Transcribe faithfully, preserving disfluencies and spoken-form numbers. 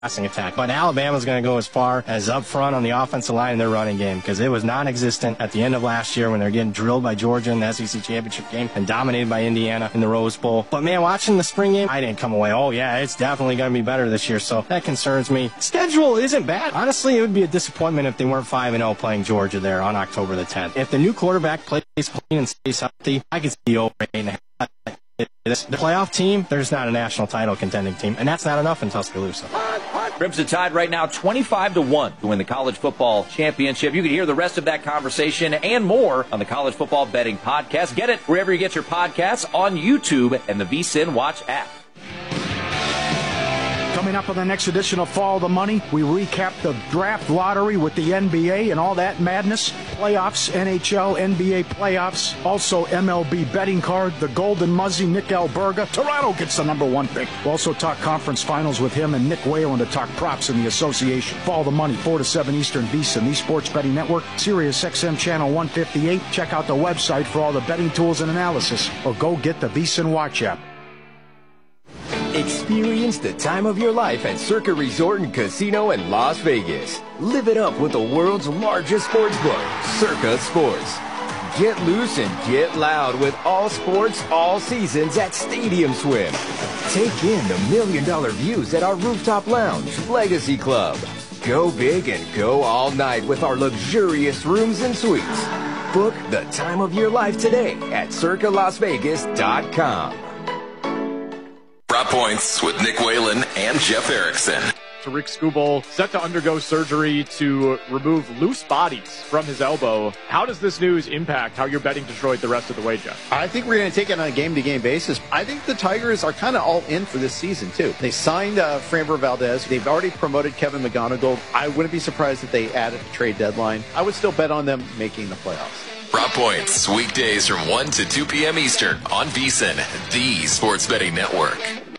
passing attack. But Alabama's going to go as far as up front on the offensive line in their running game because it was non-existent at the end of last year when they're getting drilled by Georgia in the S E C championship game and dominated by Indiana in the Rose Bowl. But, man, watching the spring game, I didn't come away, oh, yeah, it's definitely going to be better this year. So that concerns me. Schedule isn't bad. Honestly, it would be a disappointment if they weren't five and oh playing Georgia there on October the tenth. If the new quarterback plays clean and stays healthy, I could see over eight and a half. The playoff team, there's not a national title contending team, and that's not enough in Tuscaloosa. Crimson Tide right now twenty-five to one to win the college football championship. You can hear the rest of that conversation and more on the College Football Betting Podcast. Get it wherever you get your podcasts, on YouTube and the VSiN Watch app. Coming up on the next edition of Follow the Money, we recap the draft lottery with the N B A and all that madness, playoffs, N H L, N B A playoffs, also M L B betting card, the Golden Muzzy, Nick Alberga. Toronto gets the number one pick. We'll also talk conference finals with him and Nick Whalen to talk props in the association. Follow the Money, four to seven Eastern, VSiN, the Sports Betting Network, Sirius X M Channel one fifty-eight. Check out the website for all the betting tools and analysis, or go get the VSiN Watch app. Experience the time of your life at Circa Resort and Casino in Las Vegas. Live it up with the world's largest sports book, Circa Sports. Get loose and get loud with all sports, all seasons at Stadium Swim. Take in the million dollar views at our rooftop lounge, Legacy Club. Go big and go all night with our luxurious rooms and suites. Book the time of your life today at circa las vegas dot com. Prop Points with Nick Whalen and Jeff Erickson. Rick Skubal set to undergo surgery to remove loose bodies from his elbow. How does this news impact how you're betting Detroit the rest of the way, Jeff? I think we're going to take it on a game-to-game basis. I think the Tigers are kind of all in for this season, too. They signed uh, Framber Valdez. They've already promoted Kevin McGonigal. I wouldn't be surprised if they added a trade deadline. I would still bet on them making the playoffs. Prop Points, weekdays from one to two p.m. Eastern on VSiN, the Sports Betting Network.